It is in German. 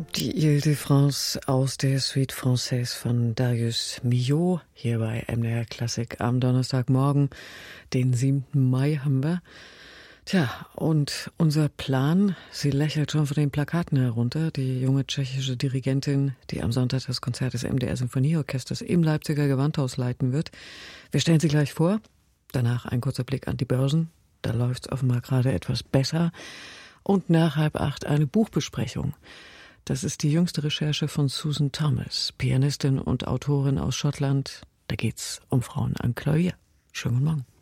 Die Ile de France aus der Suite Française von Darius Milhaud, hier bei MDR Klassik am Donnerstagmorgen, den 7. Mai haben wir. Tja, und unser Plan, sie lächelt schon von den Plakaten herunter, die junge tschechische Dirigentin, die am Sonntag das Konzert des MDR Symphonieorchesters im Leipziger Gewandhaus leiten wird. Wir stellen sie gleich vor, danach ein kurzer Blick an die Börsen, da läuft's offenbar gerade etwas besser, und nach 7:30 eine Buchbesprechung. Das ist die jüngste Recherche von Susan Thomas, Pianistin und Autorin aus Schottland. Da geht's um Frauen an Klavier. Schönen guten Morgen.